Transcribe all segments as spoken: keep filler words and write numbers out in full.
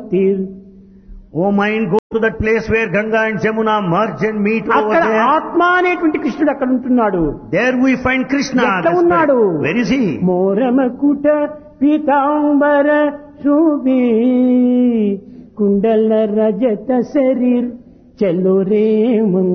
తీర్. O mind, go to that place where Ganga and Jamuna merge and meet over అక్కడ there. ఆత్మ అనేటువంటి కృష్ణుడు అక్కడ ఉంటున్నాడు. There we find Krishna. ఎక్కడ the ఉన్నాడు? spirit. Where is he? మోరమకుట Pitambara Sobhi కుండల రజత శరీర్ చలో రే మన్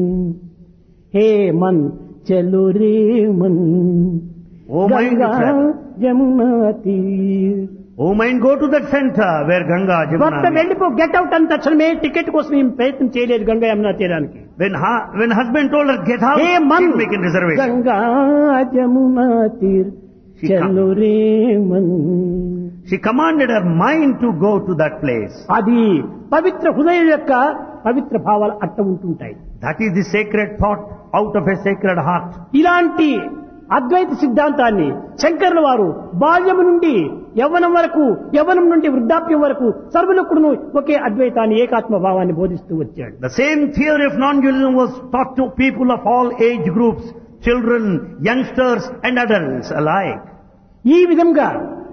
హే మన్ చలో రే Mann. O mind, Ganga travel. Jamuna తీర్. O mind, go to that center where Ganga, భర్త Jamuna meet. వెళ్ళిపో గెట్ అవుట్ అని తక్షణమే టికెట్ కోసం ఏం ప్రయత్నం చేయలేదు గంగా యమునా తీరానికి. When, ha- when husband told her, get out, hey Mann she's making reservation. Ganga Jamuna తీర్ She చలో రే Mann. She commanded her mind to go to that place. అది పవిత్ర హృదయం యొక్క పవిత్ర భావాలు అట్ట ఉంటుంటాయి. That is the sacred thought out of a sacred heart. ఇలాంటి అద్వైత సిద్ధాంతాన్ని శంకరుల వారు బాల్యము నుండి యవ్వనం వరకు, యవ్వనం నుండి వృద్ధాప్యం వరకు సర్వులకుడును ఒకే అద్వైతాన్ని, ఏకాత్మ భావాన్ని బోధిస్తూ వచ్చాడు. The same theory of non-dualism was taught to people of all age groups, children, youngsters and adults alike. ఈ విధంగా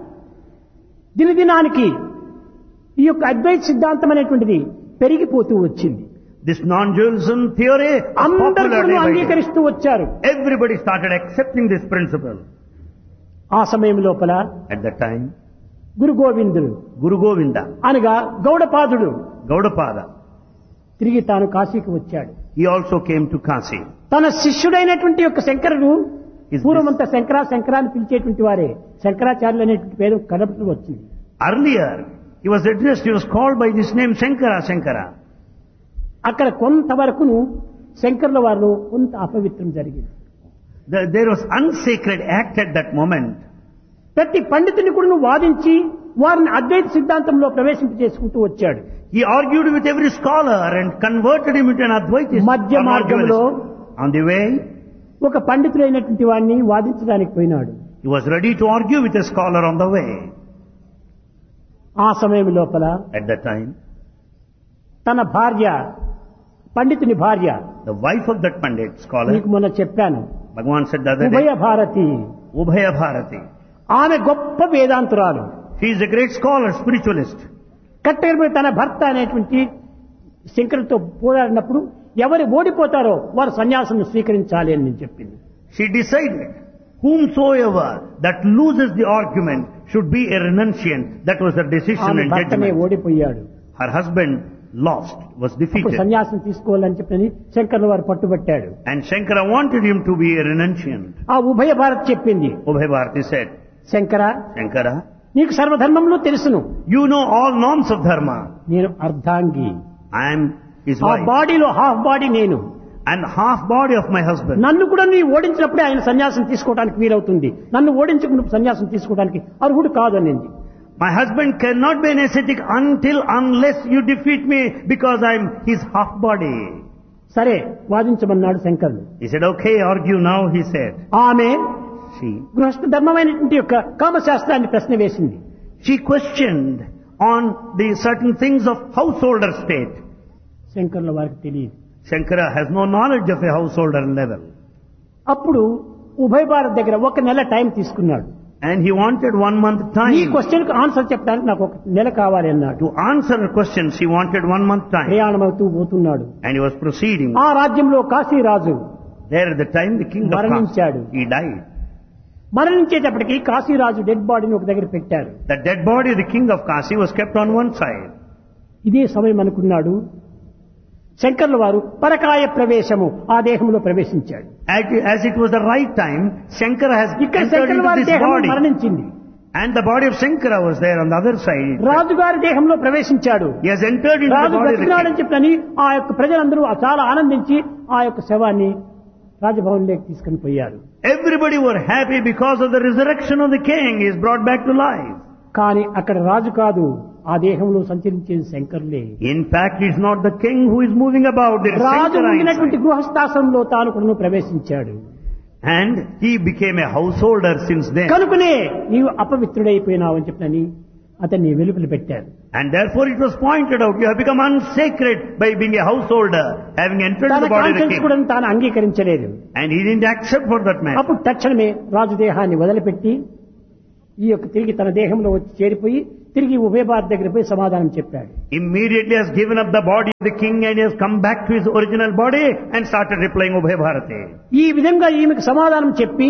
దినదినానికి ఈ యొక్క అద్వైత సిద్ధాంతం అనేటువంటిది పెరిగిపోతూ వచ్చింది. This non-dualism theory is అందరూ popular day by day. అంగీకరిస్తూ వచ్చారు. Everybody started accepting this principle. ఆ సమయం లోపల At that time, Guru Govindudu Guru Govinda, అనగా గౌడపాదుడు Gaudapada, తిరిగి తాను కాశీకి వచ్చాడు. he also came to Kasi. తన శిష్యుడైనటువంటి యొక్క శంకరుడు Is పూర్వమంతా శంకర శంకర అని పిలిచేటువంటి వారే శంకరాచార్యులు అనేటువంటి పేరు కనపడుతూ వచ్చింది. Earlier, he was addressed, he was called by this name Shankara, Shankara. అక్కడ కొంతవరకును శంకరుల వారిలో కొంత అపవిత్రం జరిగింది. There there was unsacred act at that moment. ప్రతి పండితుని కూడా వాదించి వారిని అద్వైత సిద్ధాంతంలో ప్రవేశింప చేసుకుంటూ వచ్చాడు. He argued with every scholar and converted him into an Advaitist. మధ్య or మార్గంలో non-dualist. On the way, ఒక పండితుడైనటువంటి వాడిని వాదించడానికి పోయినాడు. he was ready to argue with a scholar on the way. ఆ సమయం లోపల At that time, తన భార్య, పండితుని భార్య, the wife of that Pandit scholar, నీకు మొన్న చెప్పాను, Bhagavan said the other ఉభయ day, భారతి, Ubhaya Bharati. ఆమె గొప్ప వేదాంతురాలు. She is a great scholar, spiritualist. కట్టెలపై తన భర్త అనేటువంటి శంకరులతో పోరాడినప్పుడు ఎవరు ఓడిపోతారో వారు సన్యాసం స్వీకరించాలి అని నేను చెప్పింది. She decided, whomsoever that loses the argument should be a renunciant. That was her decision ఆమె and భర్తనే judgment. ఓడిపోయాడు. Her husband lost, was అప్పుడు defeated. సన్యాసం తీసుకోవాలని చెప్పని శంకరుల వారు పట్టుబట్టాడు. And Shankara wanted him to be a renunciant. ఆ ఉభయ భారత్ చెప్పింది, Ubhaya Bharati said, Shankara Shankara, నీకు సర్వధర్మంలో తెలుసును, you know all norms of dharma. నేను అర్ధాంగి, I am his ఆ wife బాడీలో హాఫ్ బాడీ నేను, and half body of my husband. నన్ను కూడా నీ ఓడించినప్పుడే ఆయన సన్యాసం తీసుకోవడానికి వీలవుతుంది, నన్ను ఓడించకుండా సన్యాసం తీసుకోవడానికి అర్హుడు కాదు అనింది. My husband cannot be an ascetic until unless you defeat me because I am his half body. సరే వాదించమన్నాడు శంకరుడు. He said, okay, argue now, he said. ఆమె She, గృహస్థ ధర్మమైనటువంటి యొక్క కామశాస్త్రాన్ని ప్రశ్న వేసింది. she questioned on the certain things of householder state. శంకరుల వారికి తెలియదు. Shankara has no knowledge of a householder level. అప్పుడు ఉభయ భారత్ దగ్గర ఒక నెల టైం తీసుకున్నాడు. And he wanted one month ఈ time. క్వశ్చన్ కు ఆన్సర్ చెప్పడానికి నాకు ఒక నెల కావాలి అన్నాడు. To answer her questions, he wanted one month time. ప్రయాణం అవుతూ పోతున్నాడు. And he was proceeding. ఆ రాజ్యంలో కాశీరాజు There at the time, the king of మరణించాడు. Kasi, he died. మరణించేటప్పటికి Kashiraju dead బాడీని ఒక దగ్గర పెట్టారు. The dead body of the king of Kasi was kept on one side. ఇదే సమయం అనుకున్నాడు శంకర్ల వారు పరకాయ ప్రవేశము ఆ దేహంలో ప్రవేశించాడు. As as it was the right time, Shankara has ఇక్కడ entered శంకర్ల into వారి this దేహం body. మరణించింది. And the body of Shankara was there on the other side. రాజుగారి దేహంలో ప్రవేశించాడు. He has entered into the Raju body of the బ్రతికినాడని king. చెప్పని ఆ యొక్క ప్రజలందరూ చాలా ఆనందించి ఆ యొక్క శవాన్ని రాజభవన్లోకి తీసుకుని పోయారు. Everybody were happy because of the resurrection of the king. He is brought back to life. కానీ అక్కడ రాజు కాదు, ఆ దేహంలో సంచరించేది శంకరులే. In fact, it's not the king who is moving about. There is Raju Shankara ఉండినటువంటి inside. గృహస్థాశ్రమంలో తాను కూడా ప్రవేశించాడు. And he became a householder since then. కనుకనే నీవు అపవిత్రుడైపోయినావు అని చెప్పని అతన్ని వెలుపల పెట్టారు. And therefore it was pointed out, you have become unsacred by being a householder, having entered తన the body of the conscience king. కూడా తాను అంగీకరించలేదు. And he didn't accept for that man. అప్పుడు తక్షణమే రాజు దేహాన్ని వదిలిపెట్టి ఈ యొక్క తిరిగి తన దేహంలో వచ్చి చేరిపోయి తిరిగి ఉభయ భారత్ దగ్గర పోయి సమాధానం చెప్పాడు. Immediately has given up the body of the king and he has come back to his original body and started replying Ubhay Bharati. ఈ విధంగా ఈమెకు సమాధానం చెప్పి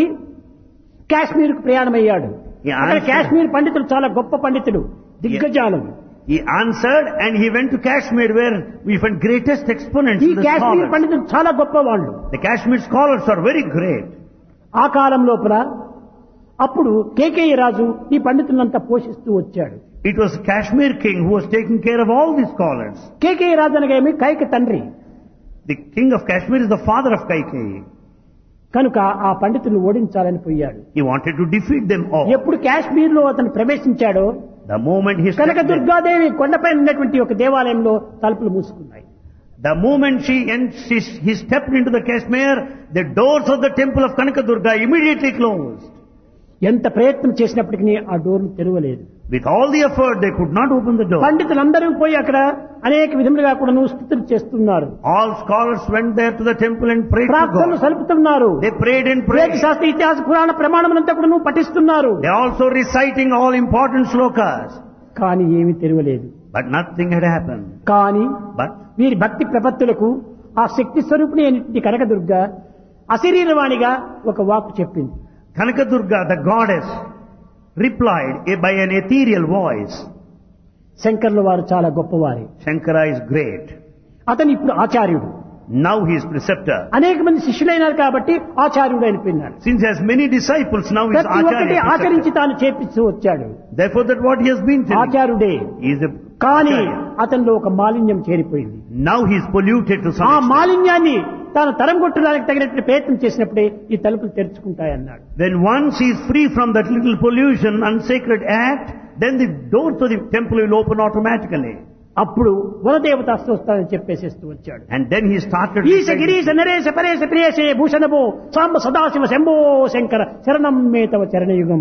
కాశ్మీర్కు ప్రయాణమయ్యాడు. Yeah, అక్కడ answer- కాశ్మీర్ పండితులు చాలా గొప్ప పండితులు, దిగ్గజాలం. He answered and he went to Kashmir where we find greatest exponents ఈ of the కాశ్మీర్ scholars. పండితులు చాలా గొప్ప వాళ్ళు. The Kashmir scholars are very great. ఆ కాలం లోపల అప్పుడు కేకేయ రాజు ఈ పండితులంతా పోషిస్తూ వచ్చాడు. It was Kashmir king who was taking care of all these scholars. Kekaya రాజు అనగా ఏమి కైక తండ్రి The king of Kashmir is the father of Kaikeyi. కనుక ఆ పండితులను ఓడించాలని పోయాడు. He wanted to defeat them all. ఎప్పుడు కాశ్మీర్ లో అతను ప్రవేశించాడో The moment he Kanaka stepped there, Durgadevi కొండపైన ఉన్నటువంటి ఒక దేవాలయంలో తలుపులు మూసుకున్నాయి. the moment she and she, he stepped into the Kashmir, the doors of the temple of Kanaka Durga immediately closed. ఎంత ప్రయత్నం చేసినప్పటికీ ఆ డోర్లు తెరవలేదు. With all the effort, they could not open the door. పండితులందరూ పోయి అక్కడ అనేక విధములుగా కూడా స్థుతులు చేస్తున్నారు. All scholars went there to the temple and prayed to ప్రార్థనలు God. సలుపుతున్నారు. They prayed and వేద prayed. శాస్త్ర ఇతిహాస పురాణ ప్రమాణములంతా కూడా పఠిస్తున్నారు. They also reciting all important slokas. కానీ ఏమీ తెరవలేదు. But nothing had happened. కానీ But వీరి భక్తి ప్రపత్తులకు ఆ శక్తి స్వరూపిణి అయినటువంటి కనకదుర్గ అశరీరవాణిగా ఒక వాక్కు చెప్పింది. Kanaka Durga, the goddess, replied by an ethereal voice. శంకర్ల వారు చాలా గొప్పవారి. Shankara is great. అతను ఇప్పుడు ఆచార్యుడు. Now he is preceptor. అనేక మంది శిష్యులైనారు కాబట్టి ఆచార్యుడు అయిపోయినాడు. Since he has many disciples, now he is ప్రతి ఒక్కటి Acharya. ఆచరించి preceptor. తాను చేపిస్తూ వచ్చాడు. Therefore that what he has been telling. ఆచార్యుడే. He is a కానీ Acharya. అతనిలో ఒక మాలిన్యం చేరిపోయింది. Now he is polluted to some ఆ extent. మాలిన్యాన్ని తాను తరం కొట్టడానికి తగినట్టు ప్రయత్నం చేసినప్పుడే ఈ తలుపులు తెరుచుకుంటాయన్నాడు. When once he is free from that little pollution, unsacred act, then the doors of the temple will open automatically. అప్పుడు వనదేవత అస్తోస్తానని చెప్పేసేస్తూ వచ్చాడు. And then he started ఈశ గిరీశ నరేశ పరేశ ప్రియేశే భూషణభో సాంబ సదాశివ శంభో శంకర శరణం మే తవ చరణయుగం.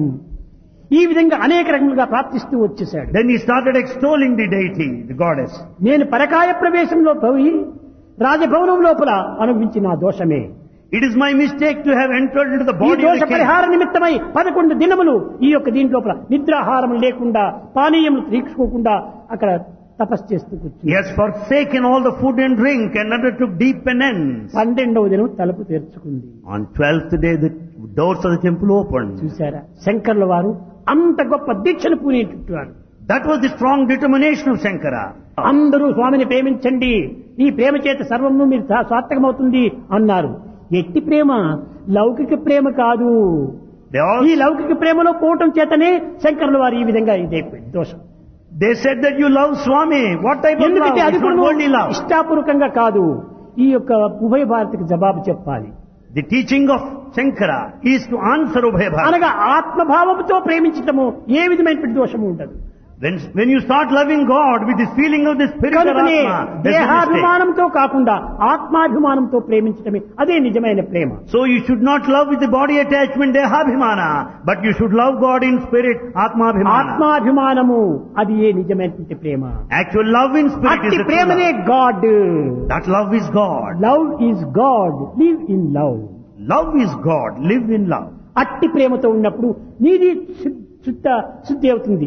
ఈ విధంగా అనేక రకములుగా ప్రార్థిస్తూ వచ్చేశాడు. Then he started extolling the deity, the goddess. నేను పరకాయ ప్రవేశంలో పోయి రాజభవనం లోపల అనుభవించిన ఆ దోషమే. It is my mistake to have entered into the ఈ body of దోష the king. పరిహార నిమిత్తమై పదకొండు దినములు ఈ యొక్క దీంట్లో నిద్రాహారం లేకుండా పానీయములు తీసుకోకుండా అక్కడ తపస్సు చేస్తూ He కూర్చున్నాడు. has forsaken all the food and drink and undertook deep penance. పన్నెండవ దినం తలుపు తెరుచుకుంది. On twelfth day, the doors of the temple opened. చూశారా, శంకర్ల వారు అంత గొప్ప దీక్షను పూనేట్టున్నారు. That was the strong determination of Shankara. అందరూ స్వామిని ప్రేమించండి, ఈ ప్రేమ చేత సర్వము మీరు సా- సార్థకమవుతుంది అన్నారు. ఎట్టి ప్రేమ లౌకిక ప్రేమ కాదు. They all ఈ లౌకిక ప్రేమలో పోవటం చేతనే శంకరుల వారు ఈ విధంగా ఇదైపోయింది దోషం. they said that you love Swami. What type of love? ఎందుకంటే అది It's not కూడా worldly love. ఇష్టాపూర్వకంగా కాదు, ఈ యొక్క ఉభయ భారతికి జవాబు చెప్పాలి. The teaching of Shankara is to answer Ubhay Bharati. అనగా ఆత్మభావంతో ప్రేమించటము ఏ విధమైనటువంటి దోషము ఉండదు. When, when you start loving God with this feeling of the spirit of కనుకనే Atma, there's no mistake. దేహాభిమానంతో కాకుండా ఆత్మాభిమానంతో ప్రేమించటమే అదే నిజమైన ప్రేమ. So you should not love with the body attachment, dehabhimana, but you should love God in spirit, atmabhimana. ఆత్మాభిమానము అది ఏ నిజమైనటువంటి ప్రేమ. Actual love in spirit is అట్టి the true ప్రేమనే love. God. That love is God. Love is God, live in love. Love is God. Live in love. అట్టి ప్రేమతో ఉన్నప్పుడు నీది శుద్ధ శుద్ధ శుద్ధి అవుతుంది.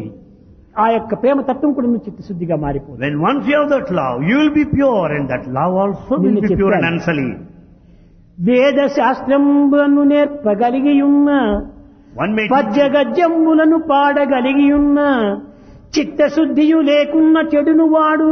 ఆ యొక్క ప్రేమ తత్వం కూడా నువ్వు చిత్తశుద్ధిగా మారిపోతుంది. When once you have that love, you will be pure, and that love also will నిన్ను be pure and చెప్పాను. unsullied. వేద శాస్త్రంబులను నేర్పగలిగి ఉన్న One may పద్య గద్యములను పాడగలిగి ఉన్న చిత్తశుద్ధియు లేకున్న చెడును వాడు.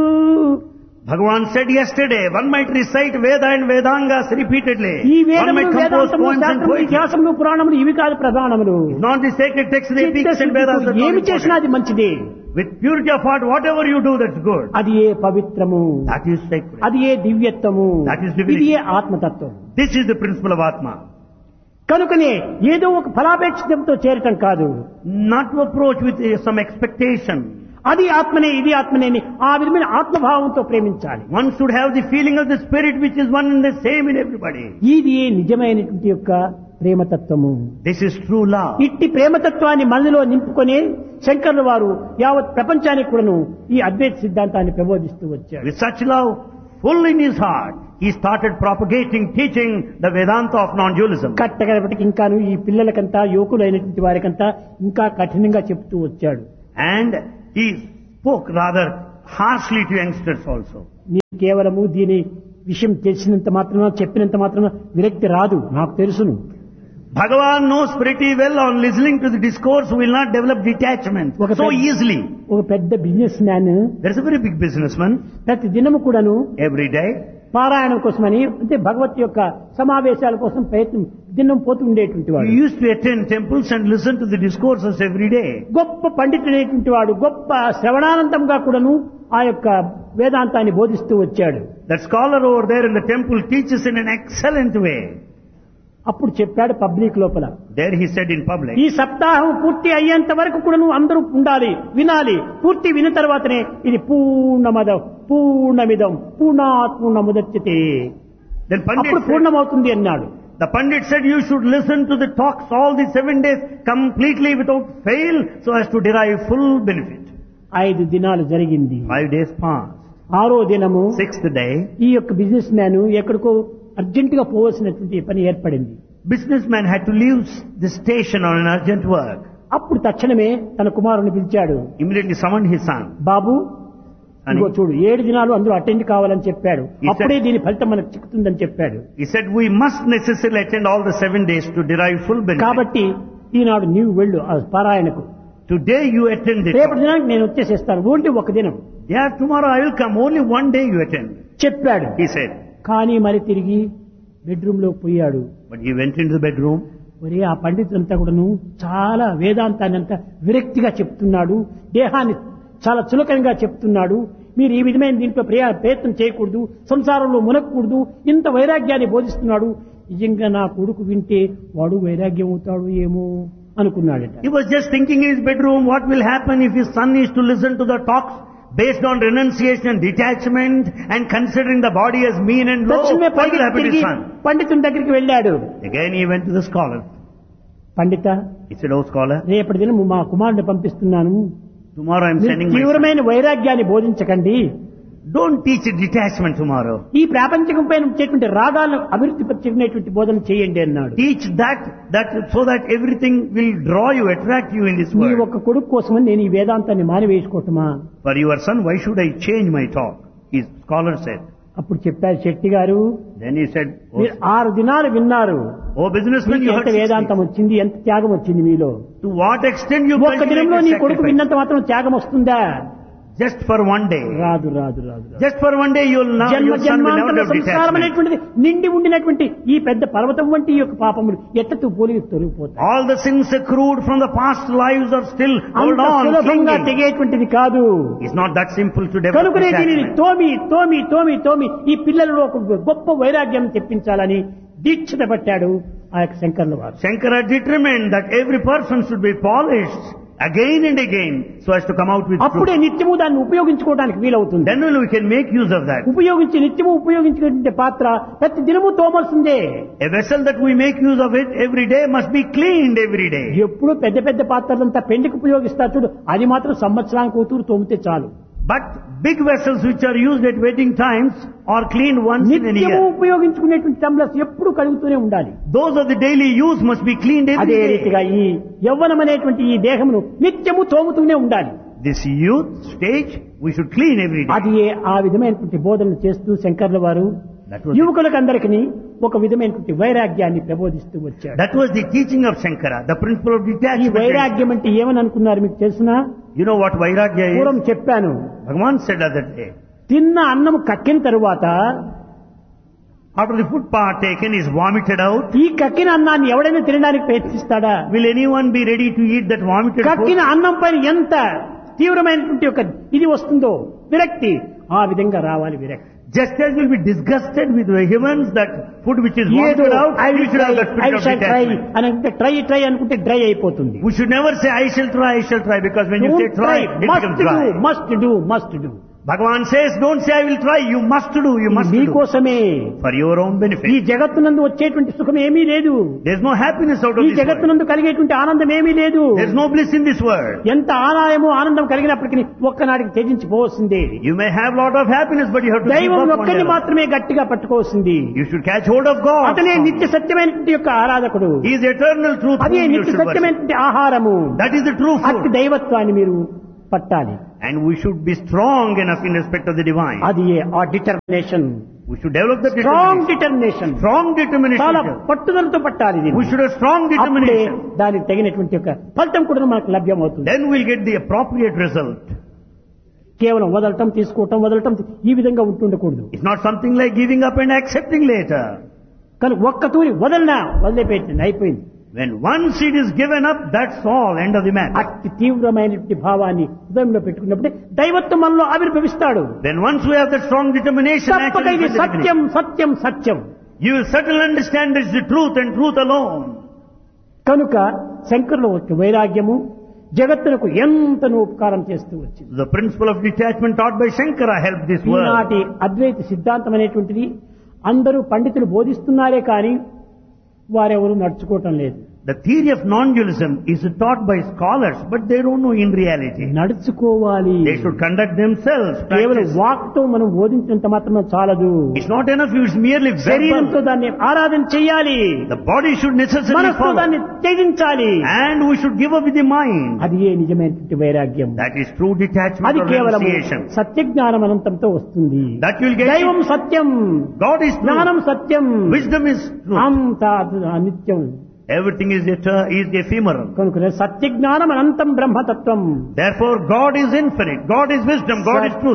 Bhagavan said yesterday, one might recite Veda and Vedangas repeatedly. ఈ One వేదములు might compose వేదాంతములు poems and శాస్త్రములు poetry. ఇతిహాసములు పురాణములు ఇవి కాదు ప్రధానములు. Not the sacred texts, the epics and Vedas that చిత్తశుద్ధితో are ఏమి చేసినా important. అది మంచిదే. With purity of heart, whatever you do, that's good. అది ఏ పవిత్రము, That is sacred. అది ఏ దివ్యత్వము, That is divinity. ఇది ఏ ఆత్మతత్వం. This is the principle of Atma. కనుకనే ఏదో ఒక ఫలాపేక్షితంతో చేరటం కాదు. Not to approach with uh, some expectation. అది ఆత్మనే ఇది ఆత్మనే అని ఆ విధమైన ఆత్మభావంతో ప్రేమించాలి. One should have the feeling of the spirit which is one and the same in everybody. ఇది నిజమైనటువంటి యొక్క ప్రేమతత్వము. This is true love. ఇట్టి ప్రేమతత్వాన్ని మనలో నింపుకొని శంకరుల వారు యావత్ ప్రపంచానికి కూడాను ఈ అద్వైత సిద్ధాంతాన్ని ప్రబోధిస్తూ వచ్చారు. With such love, full in his heart, he started propagating, teaching the Vedanta of non-dualism. కట్టగడపటికి ఇంకాను ఈ పిల్లలకంతా యువకులైనటువంటి వారికంతా ఇంకా కఠినంగా చెప్తూ వచ్చాడు. And he spoke rather harshly to youngsters also. నీకు కేవలము దీని విషయం తెలిసినంత మాత్రమే చెప్పినంత మాత్రమే విరక్తి రాదు, నాకు తెలుసును. Bhagavan knows pretty well on listening to the discourse will not develop detachment ఒక so పెద్ద- easily. ఒక పెద్ద business man There is a very big businessman ప్రతి దినము కూడాను every day. పారాయణం కోసమని అంటే భగవత్ యొక్క సమావేశాల కోసం ప్రయత్నం దినం పోతూ ఉండేటువంటి He వాడు. used to attend temples and listen to the discourses every day. గొప్ప పండితుడైనటువంటి వాడు, గొప్ప శ్రవణానందంగా కూడాను ఆ యొక్క వేదాంతాన్ని బోధిస్తూ వచ్చాడు. That scholar over there in the temple teaches in an excellent way. అప్పుడు చెప్పాడు పబ్లిక్ లోపల, There he said in public, ఈ సప్తాహం పూర్తి అయ్యేంత వరకు కూడాను అందరూ ఉండాలి, వినాలి. పూర్తి విన్న తర్వాతనే ఇది పూర్ణమదం పూర్ణమిదం పూర్ణాత్ పూర్ణముదచ్యతే, then Pandit అప్పుడు said, పూర్ణమవుతుంది అన్నాడు. the Pandit said you should listen to the talks all the seven days completely without fail so as to derive full benefit. ఐదు దినాలు జరిగింది. Five days passed. ఆరో దినము Sixth day, ఈ యొక్క బిజినెస్ మ్యాన్ ఎక్కడికో అర్జెంట్ గా పోవలసినటువంటి పని ఏర్పడింది. businessman had to leave the station on an urgent work. అప్పుడు తక్షణమే తన కుమారుని పిలిచాడు. Immediately summoned his son. Babu And ఇదిగో చూడు, ఏడు దినాలు అందరూ అటెండ్ కావాలని చెప్పాడు. He said- అప్పుడే దీని ఫలితం మనకు చిక్కుతుందని చెప్పాడు. he said, we must necessarily attend all the seven days to derive full benefit. కాబట్టి ఈనాడు నీవు వెళ్ళు ఆ పారాయణకు, Today you attend it. రేపటి దినానికి నేను వచ్చేసేస్తాను, ఓన్లీ ఒక దినం Yeah, tomorrow I will come. Only one day you attend. చెప్పాడు. He said. కానీ మరి తిరిగి బెడ్రూమ్ లో పోయాడు. But he went into the bedroom. మరి ఆ పండితులంతా కూడాను చాలా వేదాంతాన్ని అంతా విరక్తిగా చెప్తున్నాడు, దేహాన్ని చాలా చులకనగా చెప్తున్నాడు. మీరు ఈ విధమైన దీంట్లో ప్రయా- ప్రయత్నం చేయకూడదు, సంసారంలో మునగకూడదు, ఇంత వైరాగ్యాన్ని బోధిస్తున్నాడు. నిజంగా నా కొడుకు వింటే వాడు వైరాగ్యం అవుతాడు ఏమో అనుకున్నాడట. He was just thinking in his bedroom, what will happen if his son is to listen to the talks based on renunciation and detachment and considering the body as mean and low. తక్షణమే What will పైకి happen to తిరిగి his son? పండితుని దగ్గరికి వెళ్ళాడు. Again he went to the scholar. Pandit, He said, oh scholar, రేపటి దినం మా కుమారుని పంపిస్తున్నాను, tomorrow I am మీరు sending my son. తీవ్రమైన వైరాగ్యాన్ని బోధించకండి. Don't teach detachment tomorrow. ఈ ప్రాపంచికం పైన వచ్చేటువంటి రాగాలను అభివృద్ధి పరిచేటువంటి బోధన చేయండి అన్నాడు. Teach that, that so that everything will draw you, attract you in this నీ world. ఒక్క కొడుకు కోసమని నేను ఈ వేదాంతాన్ని మానివేసుకోవటమా? For your son, why should I change my talk? His scholar said. అప్పుడు చెప్పారు శెట్టి గారు, Then he said, oh, మీరు ఆరు దినాలు విన్నారు, oh businessman, మీకు you ఎంత heard వేదాంతం sixty. వచ్చింది, ఎంత త్యాగం వచ్చింది మీలో. To what extent you ఒక్క దినంలో cultivate నీ your కొడుకు sacrifice? విన్నంత మాత్రం త్యాగం వస్తుందా? Just for one day. రాదు రాదు రాదు రాదు. Just for one day you will not, జన్మ your son will never జన్మాంతర have సంస్కారం detachment. అనేటువంటిది నిండి ఉండినటువంటి ఈ పెద్ద పర్వతం వంటి ఈ యొక్క పాపములు ఎట్టతూ పోలి తొలగిపోతాయి. All the sins accrued from the past lives are still hold అంత on, సులభంగా clinging. తెగేటువంటిది కాదు. It's not that simple to develop కనుకనే దీనిని detachment. తోమి తోమి తోమి తోమి ఈ పిల్లలలో ఒక గొప్ప వైరాగ్యం తెప్పించాలని దీక్షత పట్టాడు ఆ యొక్క శంకర్ల వారు. Shankara determined that every person should be polished again and again so as to come out with అప్పుడే truth. నిత్యము దాన్ని ఉపయోగించుకోవడానికి వీలవుతుంది. Then only we can make use of that. ఉపయోగించి నిత్యము ఉపయోగించుకునే పాత్ర ప్రతి దినము తోమాల్సిందే. A vessel that we make use of it every day must be cleaned every day. ఎప్పుడు పెద్ద పెద్ద పాత్రలంతా పెండికి ఉపయోగిస్తారు చూడు, అది మాత్రం సంవత్సరానికి కూతురు తోమితే చాలు. But big vessels which are used at wedding times are cleaned once in a నిత్యము year. ఉపయోగించుకునేటువంటి టంబ్లర్స్ ఎప్పుడు కడుగుతూనే ఉండాలి. Those of the daily use must be cleaned every అదే day. రీతిగా ఈ యవ్వనం అనేటువంటి ఈ దేహమును నిత్యము తోముతూనే ఉండాలి. This youth stage we should clean every day. అది ఆ విధమైనటువంటి బోధనలు చేస్తూ శంకర్ల వారు That was, యువకులకందరికీ ఒక విధమైనటువంటి వైరాగ్యాన్ని ప్రబోధిస్తూ వచ్చాడు. that was the teaching of Shankara, the principle of ఈ detachment. వైరాగ్యం అంటే ఏమని అనుకున్నారు మీకు తెలుసునా? You know what Vairagya పూర్వం is? చెప్పాను, Bhagavan said other day, తిన్న అన్నం కక్కిన తరువాత after the food partaken is vomited out, ఈ కక్కిన అన్నాన్ని ఎవడైనా తినడానికి ప్రయత్నిస్తాడా? will anyone be ready to eat that vomited కక్కిన food? అన్నం పైన ఎంత తీవ్రమైనటువంటి ఒక ఇది వస్తుందో విరక్తి, ఆ విధంగా రావాలి విరక్తి. Just as will be disgusted with vehemence that food which is ఏదో vomited out, I we will should have try, that I spirit of shall try detachment. అని అంటే ట్రై ట్రై అనుకుంటే డ్రై అయిపోతుంది. We should never say I shall try, I shall try, because when you say Don't try, try, it must becomes do, dry. must do, must do. Bhagavan says, don't say I will try, you must do, you must do. మీకోసమే. For your own ఈ benefit. జగత్తునందు వచ్చేటువంటి సుఖం ఏమీ లేదు. There's no happiness out of ఈ this world. జగత్తునందు కలిగేటువంటి ఆనందం ఏమీ లేదు. There's no bliss in this world. ఎంత ఆనందమో ఆనందం కలిగినప్పటికీ ఒక్కనాడికి త్యజించిపోవలసిందే. You may have lot of happiness, but you have to give దైవం up one ఒక్కడిని day. మాత్రమే గట్టిగా పట్టుకోవాల్సింది. You should catch hold of God. అతనే నిత్య సత్యమైనటువంటి యొక్క ఆరాధకుడు. He is eternal truth. అదే whom you నిత్య should worship. సత్యమైనటువంటి ఆహారము. That is the true అట్టి food. దైవత్వాన్ని మీరు పట్టాలి. And we should be strong enough in respect of the divine. అది ఆ determination. We should develop the strong determination. Determination. Strong determination. చాలా పట్టుదలతో పట్టాలి దీన్ని. We should have strong అప్పుడే determination. దానికి తగినటువంటి యొక్క ఫలితం కూడా మనకు లభ్యమవుతుంది. Then we'll get the appropriate result. కేవలం వదలటం తీసుకోవటం వదలటం ఈ విధంగా ఉంటుండకూడదు. It's not something like giving up and accepting later. కానీ ఒక్క తూరి వదలనా వదిలిపెట్టింది అయిపోయింది. When one seed is given up, that's all, end of the matter. అట్టి తీవ్రమైనటువంటి భావాన్ని హృదయంలో పెట్టుకున్నప్పుడే దైవత్వం మనలో ఆవిర్భవిస్తాడు. Then once we have that strong determination, తప్పక actually ఇది from the Satyam beginning, Satyam Satyam. you will certainly understand it's the truth and truth alone. కనుక శంకరుల యొక్క వైరాగ్యము జగత్తునకు ఎంతనో ఉపకారం చేస్తూ వచ్చింది. The principle of detachment taught by Shankara helped this world. ఈనాటి అద్వైత సిద్ధాంతం అనేటువంటిది అందరూ పండితులు బోధిస్తున్నారే కానీ వారెవరూ నడుచుకోవటం లేదు. The theory of non-dualism is taught by scholars, but they don't know in reality. నడుచుకోవాలి. They should conduct themselves. కేవలం Practice. వాక్ తో మనం బోధించినంత మాత్రమే చాలదు. It's not enough, it's merely శరీరంతో verbal. దాన్ని ఆరాధన చేయాలి. The body should necessarily మనస్సుతో follow. దాన్ని త్యజించాలి. And we should give up with the mind. అది ఏ నిజమైనటువంటి వైరాగ్యం. That is true detachment అది or కేవలం renunciation. సత్యజ్ఞానం అనంతంతో వస్తుంది. That you will get. దైవం సత్యం, God is జ్ఞానం true. Satyam, Wisdom is true. అంత అనిత్యం. Everything is eternal, is ephemeral. కనుక సత్యజ్ఞానం అనంతం బ్రహ్మతత్వం. Therefore, God is infinite. God is wisdom. God is truth.